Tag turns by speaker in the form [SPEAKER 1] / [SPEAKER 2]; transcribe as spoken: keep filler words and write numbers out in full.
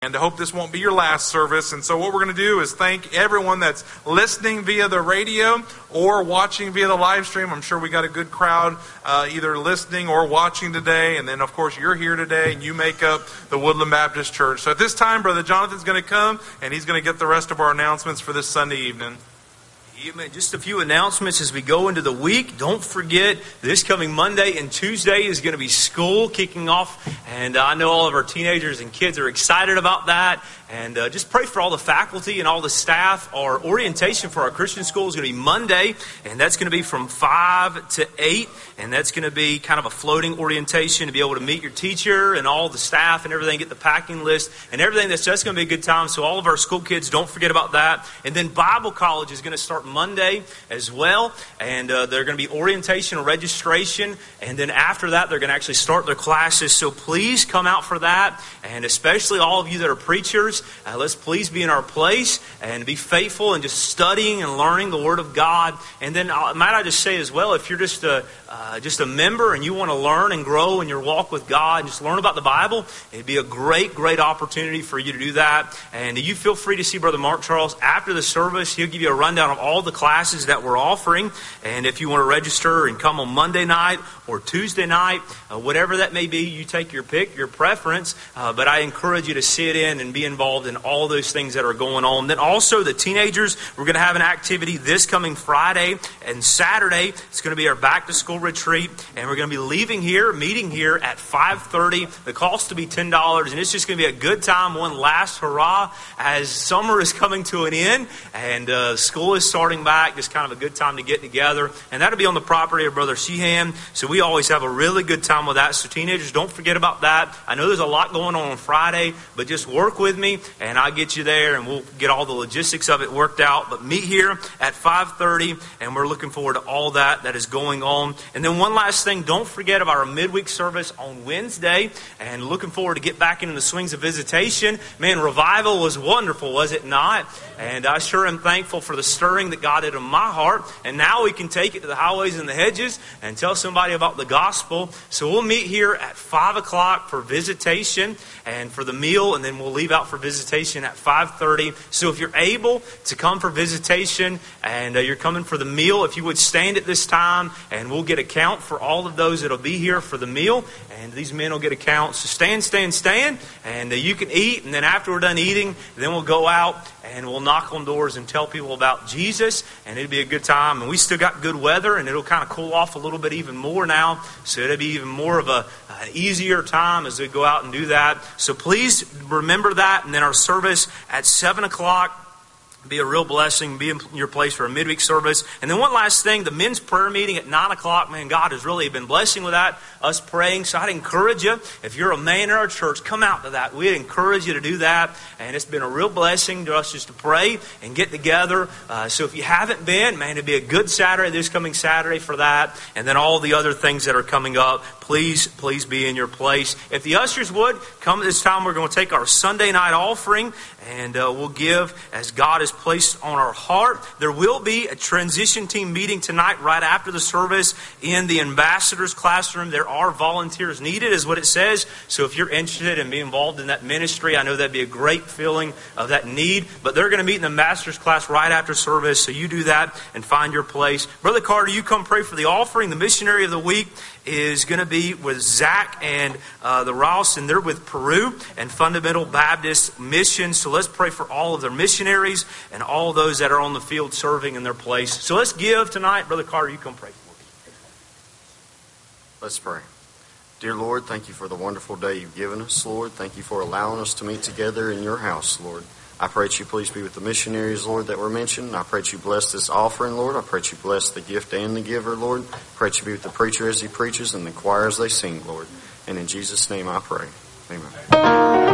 [SPEAKER 1] And I hope this won't be your last service. And so what we're going to do is thank everyone that's listening via the radio or watching via the live stream. I'm sure we got a good crowd uh, either listening or watching today. And then, of course, you're here today and you make up the Woodland Baptist Church. So at this time, Brother Jonathan's going to come and he's going to get the rest of our announcements for this Sunday evening.
[SPEAKER 2] Just a few announcements as we go into the week. Don't forget, this coming Monday and Tuesday is going to be school kicking off. And I know all of our teenagers and kids are excited about that. And uh, just pray for all the faculty and all the staff. Our orientation for our Christian school is going to be Monday. And that's going to be from five to eight. And that's going to be kind of a floating orientation to be able to meet your teacher and all the staff and everything, get the packing list and everything. That's just going to be a good time. So all of our school kids, don't forget about that. And then Bible college is going to start Monday as well, and uh, they're going to be orientation and registration, and then after that they're going to actually start their classes. So please come out for that, and especially all of you that are preachers, uh, let's please be in our place and be faithful and just studying and learning the Word of God. And then uh, might I just say as well, if you're just a uh, just a member and you want to learn and grow in your walk with God and just learn about the Bible, it'd be a great great opportunity for you to do that. And you feel free to see Brother Mark Charles after the service. He'll give you a rundown of all the classes that we're offering, and if you want to register and come on Monday night or Tuesday night, uh, whatever that may be, you take your pick, your preference, uh, but I encourage you to sit in and be involved in all those things that are going on. Then also the teenagers, we're going to have an activity this coming Friday and Saturday. It's going to be our back to school retreat, and we're going to be leaving here, meeting here at five thirty. The cost to be ten dollars, and it's just going to be a good time, one last hurrah as summer is coming to an end and uh, school is starting back. Just kind of a good time to get together, and that'll be on the property of Brother Sheehan. So we always have a really good time with that. So teenagers, don't forget about that. I know there's a lot going on on Friday, but just work with me and I'll get you there and we'll get all the logistics of it worked out. But meet here at five thirty, and we're looking forward to all that that is going on. And then one last thing, don't forget of our midweek service on Wednesday, and looking forward to get back into the swings of visitation. Man, revival was wonderful, was it not? And I sure am thankful for the stirring that God did in my heart. And now we can take it to the highways and the hedges and tell somebody about the gospel. So we'll meet here at five o'clock for visitation and for the meal, and then we'll leave out for visitation at five thirty. So if you're able to come for visitation and uh, you're coming for the meal, if you would stand at this time, and we'll get a count for all of those that will be here for the meal, and these men will get a count. So stand, stand, stand, and uh, you can eat, and then after we're done eating, then we'll go out and we'll knock on doors and tell people about Jesus, and it'll be a good time. And we still got good weather, and it'll kind of cool off a little bit even more now, so it'll be even more of a, an easier time as we go out and do that. So please remember that. And then our service at seven o'clock. Be a real blessing. Be in your place for a midweek service. And then one last thing, the men's prayer meeting at nine o'clock. Man, God has really been blessing with that, us praying. So I'd encourage you, if you're a man in our church, come out to that. We'd encourage you to do that. And it's been a real blessing to us just to pray and get together. Uh, so if you haven't been, man, it'd be a good Saturday, this coming Saturday for that. And then all the other things that are coming up. Please, please be in your place. If the ushers would, come at this time, we're going to take our Sunday night offering, and uh, we'll give as God has placed on our heart. There will be a transition team meeting tonight right after the service in the ambassadors classroom. There are volunteers needed, is what it says. So if you're interested in being involved in that ministry, I know that'd be a great feeling of that need. But they're going to meet in the ambassadors class right after service. So you do that and find your place. Brother Carter, you come pray for the offering. The missionary of the week is going to be with Zach and uh, the Rouse, and they're with Peru and Fundamental Baptist Mission. So let's pray for all of their missionaries and all those that are on the field serving in their place. So let's give tonight. Brother Carter, you come pray for us.
[SPEAKER 3] Let's pray. Dear Lord, thank you for the wonderful day you've given us, Lord. Thank you for allowing us to meet together in your house, Lord. I pray that you please be with the missionaries, Lord, that were mentioned. I pray that you bless this offering, Lord. I pray that you bless the gift and the giver, Lord. I pray that you be with the preacher as he preaches and the choir as they sing, Lord. And in Jesus' name I pray. Amen.